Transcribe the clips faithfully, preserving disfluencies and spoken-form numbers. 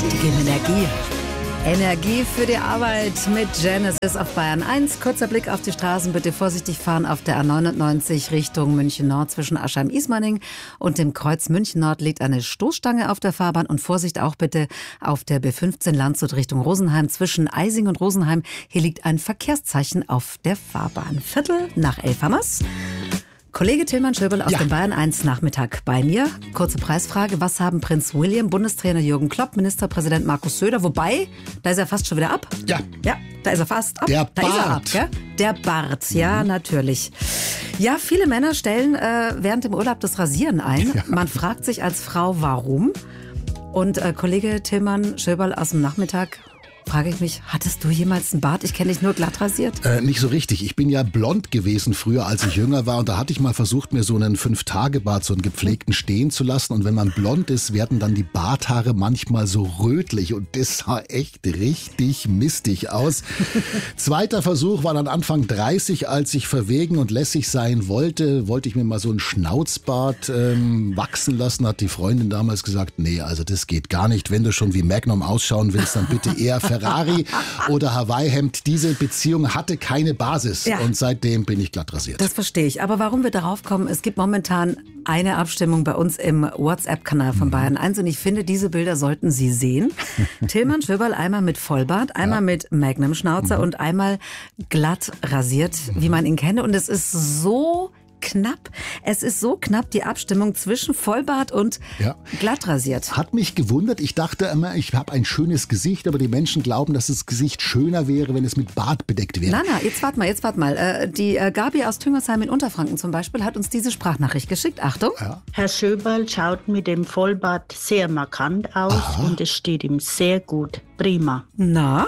Die geben Energie. Energie für die Arbeit mit Genesis auf Bayern eins. Kurzer Blick auf die Straßen. Bitte vorsichtig fahren auf der A neunundneunzig Richtung München Nord. Zwischen Aschheim-Ismaning und dem Kreuz München Nord liegt eine Stoßstange auf der Fahrbahn. Und Vorsicht auch bitte auf der B fünfzehn Landshut Richtung Rosenheim. Zwischen Eising und Rosenheim. Hier liegt ein Verkehrszeichen auf der Fahrbahn. Viertel nach elf haben wir's. Kollege Tilman Schöberl aus Ja. dem Bayern eins Nachmittag bei mir. Kurze Preisfrage. Was haben Prinz William, Bundestrainer Jürgen Klopp, Ministerpräsident Markus Söder, wobei, da ist er fast schon wieder ab. Ja. Ja, da ist er fast ab. Der da ist er ab, Bart. gell? Der Bart, ja, mhm. natürlich. Ja, viele Männer stellen äh, während dem Urlaub das Rasieren ein. Ja. Man fragt sich als Frau, warum? Und äh, Kollege Tilman Schöberl aus dem Nachmittag, frage ich mich, hattest du jemals einen Bart? Ich kenne dich nur glatt rasiert. Äh, nicht so richtig. Ich bin ja blond gewesen früher, als ich jünger war. Und da hatte ich mal versucht, mir so einen Fünf-Tage-Bart, so einen gepflegten stehen zu lassen. Und wenn man blond ist, werden dann die Barthaare manchmal so rötlich. Und das sah echt richtig mistig aus. Zweiter Versuch war dann Anfang dreißig, als ich verwegen und lässig sein wollte. Wollte ich mir mal so einen Schnauzbart ähm, wachsen lassen. Hat die Freundin damals gesagt, nee, also das geht gar nicht. Wenn du schon wie Magnum ausschauen willst, dann bitte eher Ferrari oder Hawaii-Hemd. Diese Beziehung hatte keine Basis Ja. und seitdem bin ich glatt rasiert. Das verstehe ich. Aber warum wir darauf kommen, es gibt momentan eine Abstimmung bei uns im WhatsApp-Kanal von Bayern eins und ich finde, diese Bilder sollten Sie sehen. Tilman Schöberl einmal mit Vollbart, einmal ja. mit Magnum-Schnauzer mhm. und einmal glatt rasiert, wie man ihn kenne. Und es ist so knapp. Es ist so knapp, die Abstimmung zwischen Vollbart und ja. glatt rasiert. Hat mich gewundert. Ich dachte immer, ich habe ein schönes Gesicht, aber die Menschen glauben, dass das Gesicht schöner wäre, wenn es mit Bart bedeckt wäre. Na, na, jetzt warte mal, jetzt warte mal. Äh, die äh, Gabi aus Tüngersheim in Unterfranken zum Beispiel hat uns diese Sprachnachricht geschickt. Achtung. Ja. Herr Schöberl schaut mit dem Vollbart sehr markant aus. Aha. Und es steht ihm sehr gut. Prima. Na?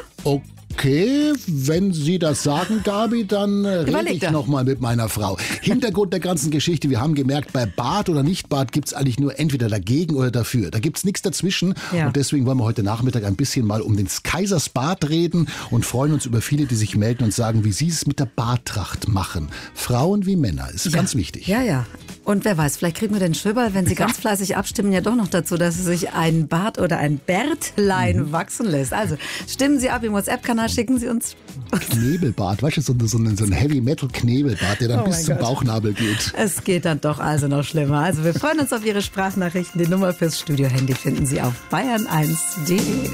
Okay, wenn Sie das sagen, Gabi, dann äh, rede ich nochmal mit meiner Frau. Hintergrund der ganzen Geschichte, wir haben gemerkt, bei Bart oder Nicht-Bart gibt es eigentlich nur entweder dagegen oder dafür. Da gibt es nichts dazwischen ja. und deswegen wollen wir heute Nachmittag ein bisschen mal um den Kaisers Bart reden und freuen uns über viele, die sich melden und sagen, wie sie es mit der Barttracht machen. Frauen wie Männer, ist ja. ganz wichtig. Ja, ja. Und wer weiß, vielleicht kriegen wir den Schöberl, wenn Sie ja. ganz fleißig abstimmen, ja doch noch dazu, dass Sie sich ein Bart oder ein Bärtlein mhm. wachsen lässt. Also stimmen Sie ab im WhatsApp-Kanal, schicken Sie uns. Knebelbart, weißt du, so, so ein, so ein Heavy-Metal-Knebelbart, der dann oh bis zum Gott. Bauchnabel geht. Es geht dann doch also noch schlimmer. Also wir freuen uns auf Ihre Sprachnachrichten. Die Nummer fürs Studio-Handy finden Sie auf bayern eins punkt de.